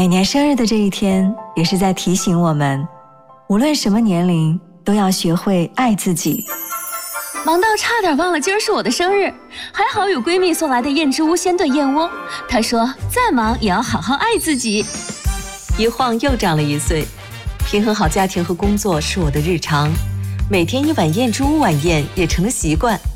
每年生日的这一天，也是在提醒我们，无论什么年龄，都要学会爱自己。 忙到差点忘了今儿是我的生日，还好有闺蜜送来的燕之屋鲜炖燕窝。她说再忙也要好好爱自己。 一晃又长了1岁，平衡好家庭和工作是我的日常，每天一碗燕之屋晚宴也成了习惯。